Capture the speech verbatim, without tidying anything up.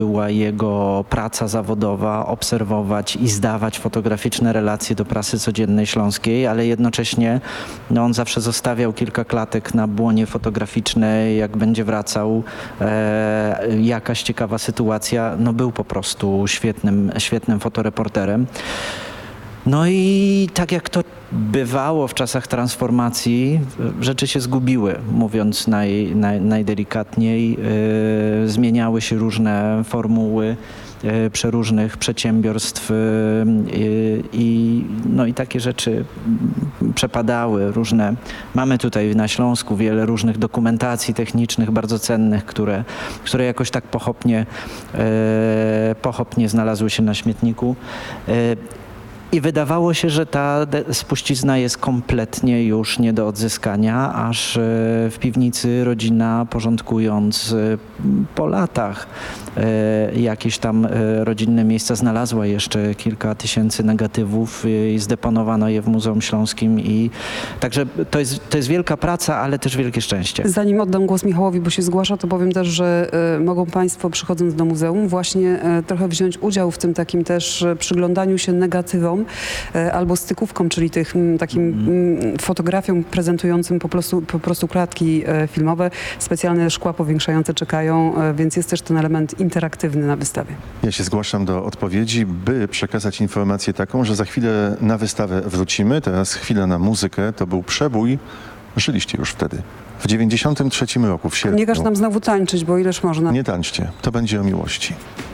była jego praca zawodowa, obserwować i zdawać fotograficzne relacje do prasy codziennej śląskiej, ale jednocześnie no, on zawsze zostawiał kilka klatek na błonie fotograficznej, jak będzie wracał, e, jakaś ciekawa sytuacja, no był po prostu świetnym, świetnym fotoreporterem. No i tak jak to bywało w czasach transformacji, rzeczy się zgubiły, mówiąc naj, naj, najdelikatniej. Yy, zmieniały się różne formuły yy, przeróżnych przedsiębiorstw yy, i, no i takie rzeczy przepadały. Różne. Mamy tutaj na Śląsku wiele różnych dokumentacji technicznych, bardzo cennych, które, które jakoś tak pochopnie, yy, pochopnie znalazły się na śmietniku. Yy, I wydawało się, że ta spuścizna jest kompletnie już nie do odzyskania, aż w piwnicy rodzina, porządkując po latach jakieś tam rodzinne miejsca, znalazła jeszcze kilka tysięcy negatywów i zdeponowano je w Muzeum Śląskim. I także to jest, to jest wielka praca, ale też wielkie szczęście. Zanim oddam głos Michałowi, bo się zgłasza, to powiem też, że y, mogą Państwo, przychodząc do muzeum, właśnie y, trochę wziąć udział w tym takim też y, przyglądaniu się negatywom y, albo stykówkom, czyli tych m, takim mm. fotografiom prezentującym po prostu, po prostu klatki y, filmowe. Specjalne szkła powiększające czekają, y, więc jest też ten element interaktywny na wystawie. Ja się zgłaszam do odpowiedzi, by przekazać informację taką, że za chwilę na wystawę wrócimy. Teraz chwila na muzykę. To był przebój. Żyliście już wtedy. W dziewięćdziesiątym trzecim roku, w sierpniu. Nie każ nam znowu tańczyć, bo ileż można. Nie tańczcie. To będzie o miłości.